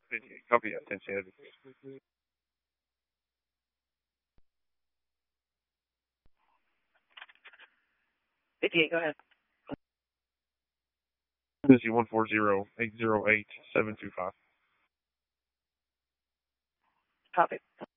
Copy that, 10 58, go ahead. Busy 140-808-725. Copy.